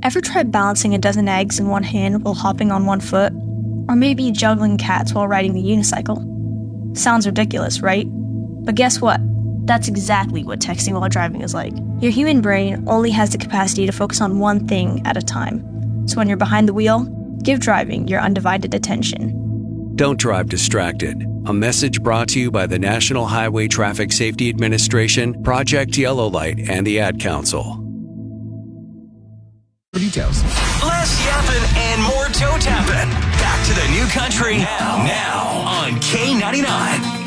Ever try balancing a dozen eggs in one hand while hopping on one foot? Or maybe juggling cats while riding the unicycle? Sounds ridiculous, right? But guess what? That's exactly what texting while driving is like. Your human brain only has the capacity to focus on one thing at a time. So when you're behind the wheel, give driving your undivided attention. Don't drive distracted. A message brought to you by the National Highway Traffic Safety Administration, Project Yellow Light, and the Ad Council. Details. Less yapping and more toe tapping. Back to the new country now on K99.